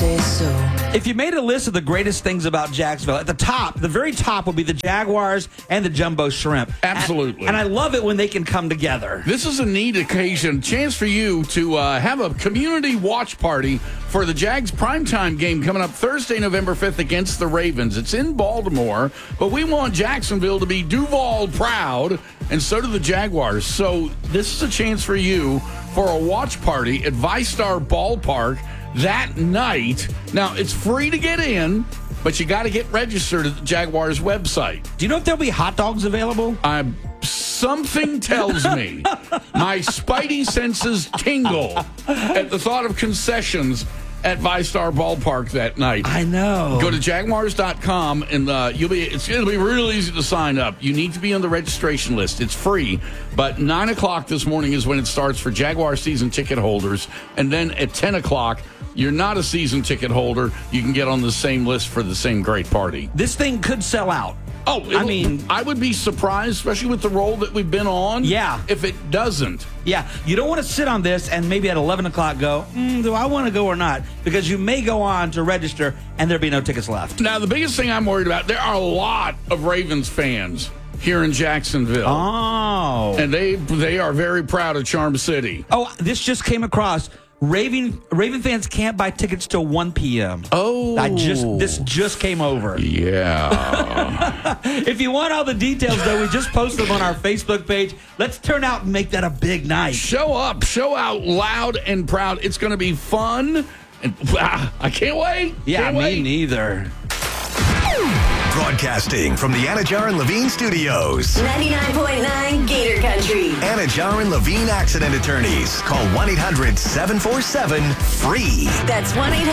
say so. If you made a list of the greatest things about Jacksonville, at the top, the very top would be the Jaguars and the Jumbo Shrimp. Absolutely. And I love it when they can come together. This is a neat occasion, chance for you to have a community watch party for the Jags primetime game coming up Thursday, November 5th against the Ravens. It's in Baltimore, but we want Jacksonville to be Duval proud, and so do the Jaguars. So this is a chance for you for a watch party at VyStar Ballpark that night. Now, it's free to get in, but you got to get registered at the Jaguars website. Do you know if there'll be hot dogs available? Something tells me my spidey senses tingle at the thought of concessions at VyStar Ballpark that night. I know. Go to Jaguars.com and it'll be real easy to sign up. You need to be on the registration list. It's free, but 9 o'clock this morning is when it starts for Jaguar season ticket holders, and then at 10 o'clock, you're not a season ticket holder, you can get on the same list for the same great party. This thing could sell out. Oh, I would be surprised, especially with the role that we've been on. Yeah. If it doesn't. Yeah, you don't want to sit on this and maybe at 11 o'clock go, do I want to go or not? Because you may go on to register and there'll be no tickets left. Now, the biggest thing I'm worried about, there are a lot of Ravens fans here in Jacksonville. Oh. And they are very proud of Charm City. Oh, this just came across. Raven fans can't buy tickets till 1 p.m. Oh. This just came over. Yeah. If you want all the details, though, we just posted them on our Facebook page. Let's turn out and make that a big night. Show up. Show out loud and proud. It's going to be fun. And I can't wait. Yeah, can't wait. Me neither. Broadcasting from the Anajar and Levine Studios. 99.9 Gator Country. Anajar and Levine Accident Attorneys. Call 1-800-747-FREE. That's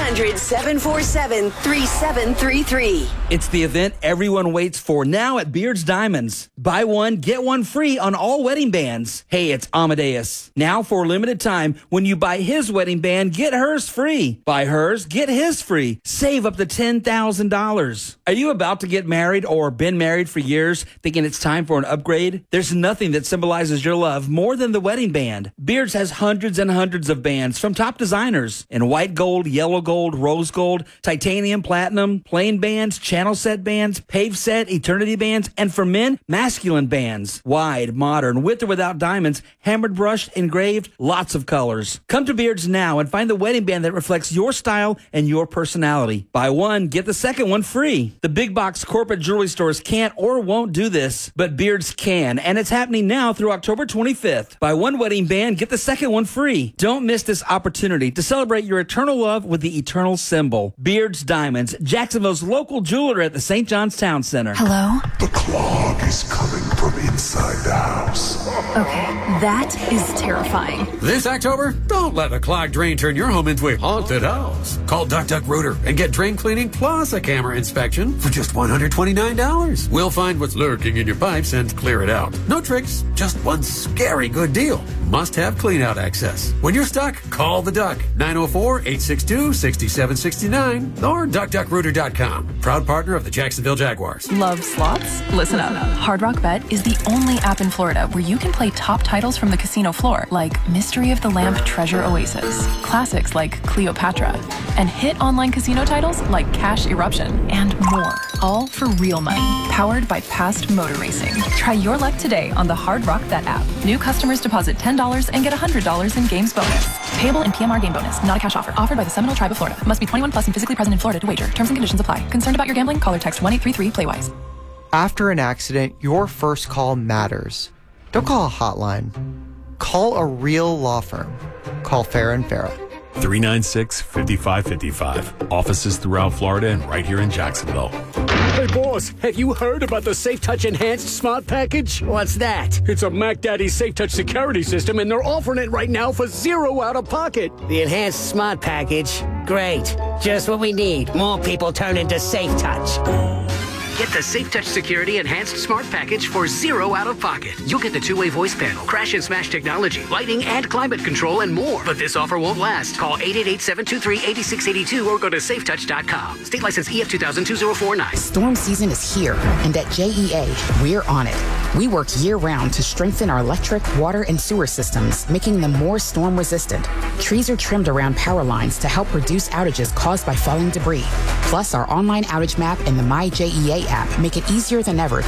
1-800-747-3733. It's the event everyone waits for now at Beard's Diamonds. Buy one, get one free on all wedding bands. Hey, it's Amadeus. Now for a limited time, when you buy his wedding band, get hers free. Buy hers, get his free. Save up to $10,000. Are you about to get married or been married for years thinking it's time for an upgrade? There's nothing that symbolizes your love more than the wedding band. Beards has hundreds and hundreds of bands from top designers in white gold, yellow gold, rose gold, titanium, platinum, plain bands, channel set bands, pave set, eternity bands, and for men, masculine bands. Wide, modern, with or without diamonds, hammered, brushed, engraved, lots of colors. Come to Beards now and find the wedding band that reflects your style and your personality. Buy one, get the second one free. The big box corporate jewelry stores can't or won't do this, but Beards can, and it's happening now through October 25th. Buy one wedding band, get the second one free. Don't miss this opportunity to celebrate your eternal love with the eternal symbol. Beards Diamonds, Jacksonville's local jeweler at the St. John's Town Center. Hello? The clog is coming from inside the house. Okay, that is terrifying. This October, don't let a clogged drain turn your home into a haunted house. Call Duck Duck Rooter and get drain cleaning plus a camera inspection for just $129. We'll find what's lurking in your pipes and clear it out. No tricks, just one scary good deal. Must have clean out access. When you're stuck, call the Duck. 904-862-6769 or duckduckrooter.com. Proud partner of the Jacksonville Jaguars. Love slots? Listen up. Hard Rock Bet is the only app in Florida where you can play top titles from the casino floor, like Mystery of the Lamp Treasure Oasis, classics like Cleopatra, and hit online casino titles like Cash Eruption, and more. All for real money, powered by past motor racing. Try your luck today on the Hard Rock Bet app. New customers deposit $10 and get $100 in games bonus. Payable in PMR game bonus, not a cash offer. Offered by the Seminole Tribe of Florida. Must be 21 plus and physically present in Florida to wager. Terms and conditions apply. Concerned about your gambling? Call or text 1-833-PLAY-WISE. After an accident, your first call matters. Don't call a hotline. Call a real law firm. Call Farrah & Farrah. 396-5555. Offices throughout Florida and right here in Jacksonville. Hey, boss, have you heard about the Safe Touch Enhanced Smart Package? What's that? It's a Mac Daddy Safe Touch security system, and they're offering it right now for $0 out of pocket. The Enhanced Smart Package? Great. Just what we need. More people turn into Safe Touch. Get the SafeTouch Security Enhanced Smart Package for $0 out of pocket. You'll get the two-way voice panel, crash and smash technology, lighting and climate control, and more. But this offer won't last. Call 888-723-8682 or go to safetouch.com. State license EF 2000-2049. Storm season is here, and at JEA, we're on it. We work year-round to strengthen our electric, water, and sewer systems, making them more storm-resistant. Trees are trimmed around power lines to help reduce outages caused by falling debris. Plus, our online outage map and the My JEA app make it easier than ever